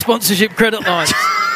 sponsorship credit lines.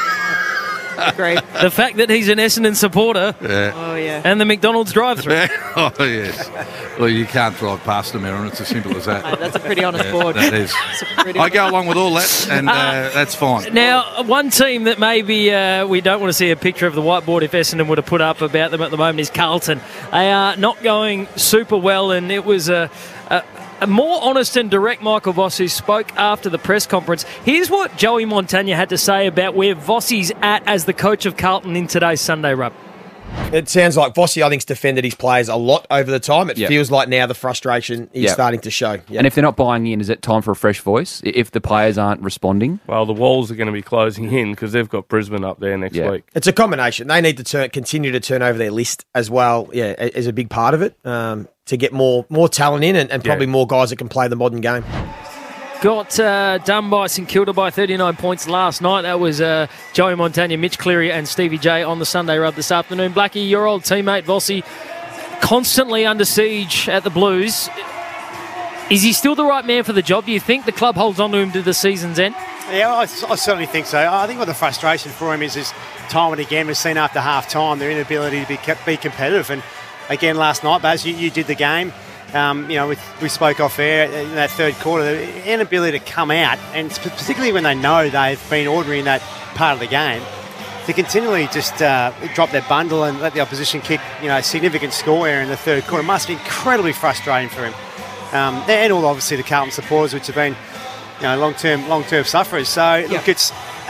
Great. The fact that he's an Essendon supporter. Yeah. Oh, yeah. And the McDonald's drive-through. Oh, yes. Well, you can't drive past them, Aaron. It's as simple as that. Mate, that's a pretty honest board. That is. I go along with all that, and that's fine. Now, one team that maybe we don't want to see a picture of the whiteboard if Essendon would have put up about them at the moment is Carlton. They are not going super well, and it was a more honest and direct Michael Voss who spoke after the press conference. Here's what Joey Montagna had to say about where Vossi's at as the coach of Carlton in today's Sunday Rub. It sounds like Vossi, I think, has defended his players a lot over the time. It feels like now the frustration is starting to show. Yep. And if they're not buying in, is it time for a fresh voice if the players aren't responding? Well, the walls are going to be closing in because they've got Brisbane up there next week. It's a combination. They need to continue to turn over their list as well, is a big part of it, to get more talent in and probably more guys that can play the modern game. Got done by St Kilda by 39 points last night. That was Joey Montagna, Mitch Cleary and Stevie J on the Sunday Rub this afternoon. Blackie, your old teammate Vossi, constantly under siege at the Blues. Is he still the right man for the job? Do you think the club holds on to him to the season's end? Yeah, I certainly think so. I think what the frustration for him is time and again we've seen after half-time their inability to be competitive. And again, last night, Baz, you did the game. We spoke off air in that third quarter, the inability to come out, and particularly when they know they've been ordinary in that part of the game, to continually just drop their bundle and let the opposition kick, a significant score here in the third quarter must be incredibly frustrating for him. And all obviously the Carlton supporters, which have been, long-term sufferers. So look, it's,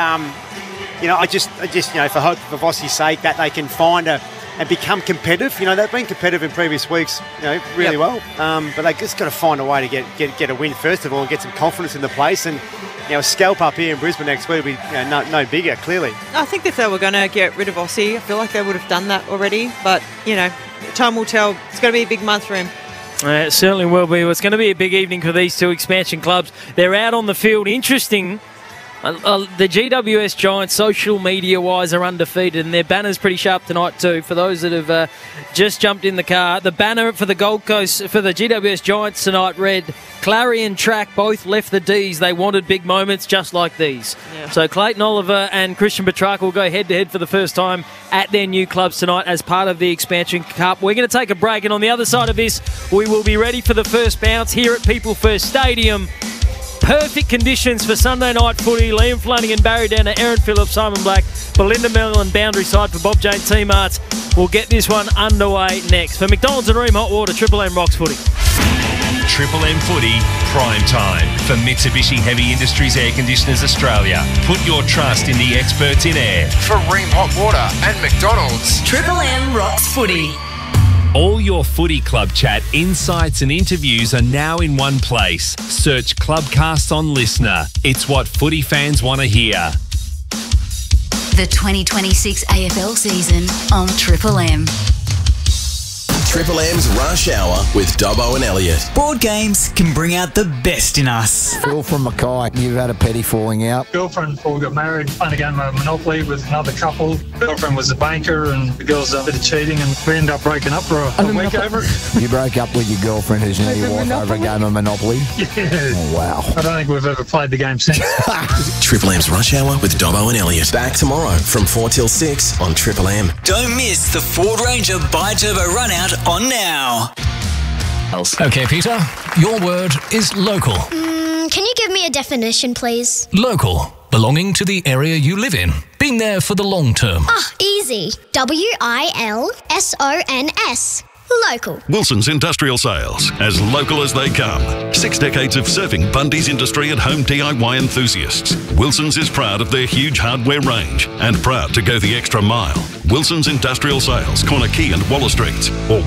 I just, for Vossi's sake, that they can find and become competitive. They've been competitive in previous weeks, really well. But they just got to find a way to get a win first of all and get some confidence in the place. And a scalp up here in Brisbane next week will be no bigger, clearly. I think if they were going to get rid of Vossi, I feel like they would have done that already. But time will tell. It's going to be a big month for him. It certainly will be. It's going to be a big evening for these two expansion clubs. They're out on the field. Interesting. The GWS Giants, social media-wise, are undefeated, and their banner's pretty sharp tonight too. For those that have just jumped in the car, the banner for the Gold Coast, for the GWS Giants tonight read, Clary and Track both left the Ds. They wanted big moments just like these. Yeah. So Clayton Oliver and Christian Petrarca will go head-to-head for the first time at their new clubs tonight as part of the Expansion Cup. We're going to take a break, and on the other side of this, we will be ready for the first bounce here at People First Stadium. Perfect conditions for Sunday night footy. Liam Flanagan, Barry Downer, Aaron Phillips, Simon Black, Belinda Mellon, Boundary Side for Bob Jane Team Arts. We'll get this one underway next. For McDonald's and Ream Hot Water, Triple M rocks footy. Triple M footy, prime time for Mitsubishi Heavy Industries Air Conditioners Australia. Put your trust in the experts in air. For Ream Hot Water and McDonald's. Triple M rocks footy. All your footy club chat, insights and interviews are now in one place. Search Clubcast on Listener. It's what footy fans want to hear. The 2026 AFL season on Triple M. Triple M's Rush Hour with Dobbo and Elliot. Board games can bring out the best in us. Phil from Mackay, you've had a petty falling out. Girlfriend before we got married, playing a game of Monopoly with another couple. Girlfriend was a banker and the girl's a bit of cheating and we ended up breaking up for a week over it. You broke up with your girlfriend who's now your wife over a game of Monopoly? Yeah. Oh, wow. I don't think we've ever played the game since. Triple M's Rush Hour with Dobbo and Elliot. Back tomorrow from 4 till 6 on Triple M. Don't miss the Ford Ranger Bi-Turbo Run Out on now. Okay, Peter, your word is local. Can you give me a definition, please? Local, belonging to the area you live in. Been there for the long term. Easy. WILSONS. Local. Wilson's Industrial Sales, as local as they come. 6 decades of serving Bundy's industry and home DIY enthusiasts. Wilson's is proud of their huge hardware range and proud to go the extra mile. Wilson's Industrial Sales, Corner Quay and Waller Streets, or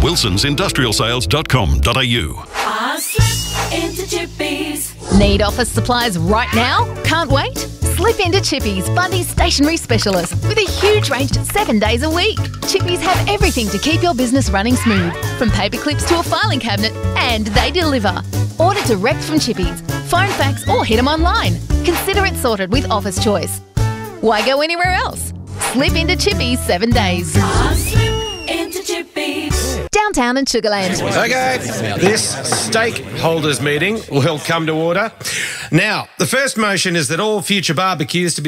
wilsonsindustrialsales.com.au. Slip into Chippies. Need office supplies right now? Can't wait? Slip into Chippies, Bundy's stationery specialist, with a huge range 7 days a week. Chippies have everything to keep your business running smooth, from paper clips to a filing cabinet, and they deliver. Order direct from Chippies, phone, fax, or hit them online. Consider it sorted with Office Choice. Why go anywhere else? Slip into Chippies 7 days. Slip into Chippies. Chippies. Downtown and Sugarland. Okay, this stakeholders meeting will come to order. Now, the first motion is that all future barbecues to be